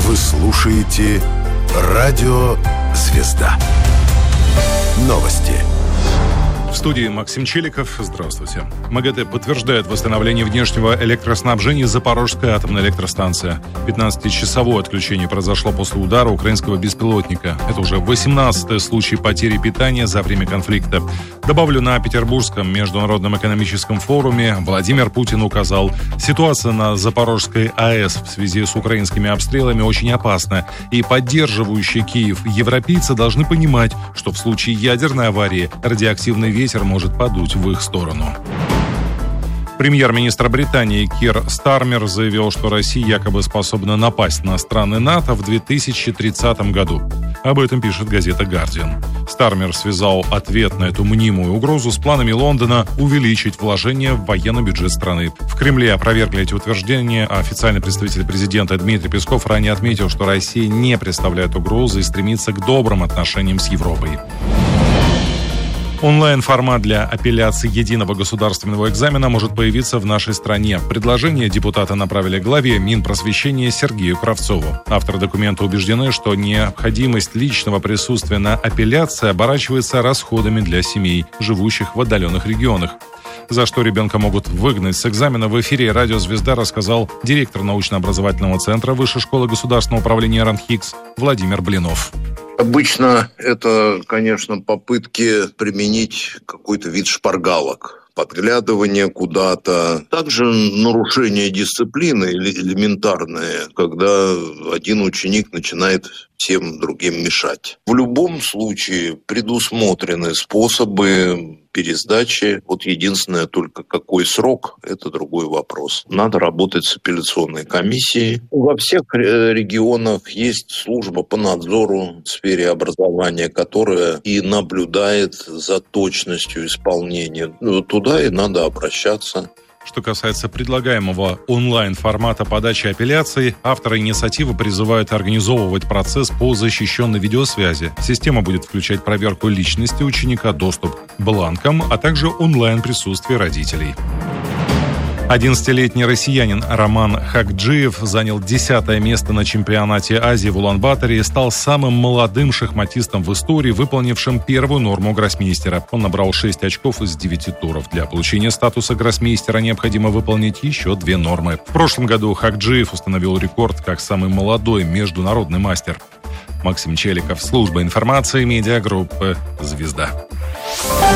Вы слушаете Радио Звезда. Новости. В студии Максим Челиков. Здравствуйте. МАГАТЭ подтверждает восстановление внешнего электроснабжения Запорожской атомной электростанции. 15-часовое отключение произошло после удара украинского беспилотника. Это уже 18-й случай потери питания за время конфликта. Добавлю, на Петербургском международном экономическом форуме Владимир Путин указал, ситуация на Запорожской АЭС в связи с украинскими обстрелами очень опасна. И поддерживающие Киев европейцы должны понимать, что в случае ядерной аварии радиоактивный ветер может подуть в их сторону. Премьер-министр Британии Кир Стармер заявил, что Россия якобы способна напасть на страны НАТО в 2030 году. Об этом пишет газета «Гардиан». Стармер связал ответ на эту мнимую угрозу с планами Лондона увеличить вложения в военный бюджет страны. В Кремле опровергли эти утверждения, а официальный представитель президента Дмитрий Песков ранее отметил, что Россия не представляет угрозы и стремится к добрым отношениям с Европой. Онлайн-формат для апелляции единого государственного экзамена может появиться в нашей стране. Предложение депутаты направили главе Минпросвещения Сергею Кравцову. Авторы документа убеждены, что необходимость личного присутствия на апелляции оборачивается расходами для семей, живущих в отдаленных регионах. За что ребенка могут выгнать с экзамена, в эфире «Радио Звезда» рассказал директор научно-образовательного центра Высшей школы государственного управления РАНХИКС Владимир Блинов. Обычно это, конечно, попытки применить какой-то вид шпаргалок, подглядывание куда-то. Также нарушение дисциплины элементарное, когда один ученик начинает всем другим мешать. В любом случае предусмотрены способы пересдачи. Вот единственное, только какой срок, это другой вопрос. Надо работать с апелляционной комиссией. Во всех регионах есть служба по надзору в сфере образования, которая и наблюдает за точностью исполнения. Туда и надо обращаться. Что касается предлагаемого онлайн-формата подачи апелляций, авторы инициативы призывают организовывать процесс по защищенной видеосвязи. Система будет включать проверку личности ученика, доступ к бланкам, а также онлайн-присутствие родителей. 11-летний россиянин Роман Хакджиев занял 10-е место на чемпионате Азии в Улан-Баторе и стал самым молодым шахматистом в истории, выполнившим первую норму гроссмейстера. Он набрал 6 очков из 9 туров. Для получения статуса гроссмейстера необходимо выполнить еще 2 нормы. В прошлом году Хакджиев установил рекорд как самый молодой международный мастер. Максим Челиков, служба информации, медиагруппы «Звезда».